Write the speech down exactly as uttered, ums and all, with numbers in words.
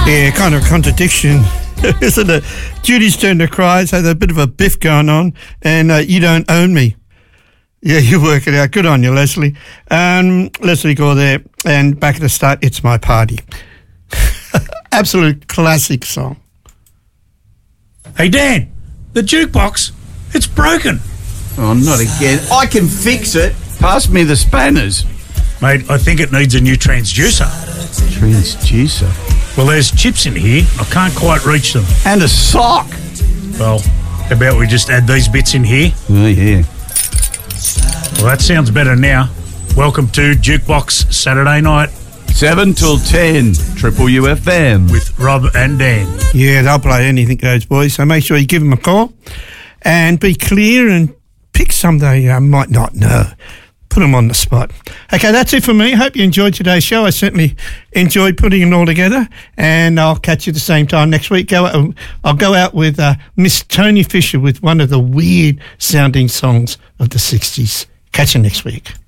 Yeah, kind of a contradiction, isn't it? Judy's turn to cry, so there's a bit of a biff going on, and uh, you don't own me. Yeah, you work it out. Good on you, Leslie. Um, Leslie Gore there, and back at the start, It's My Party. Absolute classic song. Hey, Dan, the jukebox, it's broken. Oh, not again. I can fix it. Pass me the spanners. Mate, I think it needs a new transducer. Transducer? Well, there's chips in here. I can't quite reach them. And a sock. Well, how about we just add these bits in here? Oh, yeah. Well, that sounds better now. Welcome to Jukebox Saturday night. seven till ten, Triple U F M. With Rob and Dan. Yeah, they'll play anything, those boys, so make sure you give them a call and be clear and pick some they uh, might not know. Put them on the spot. Okay, that's it for me. Hope you enjoyed today's show. I certainly enjoyed putting it all together, and I'll catch you at the same time next week. Go out, I'll go out with uh, Miss Tony Fisher with one of the weird sounding songs of the sixties. Catch you next week.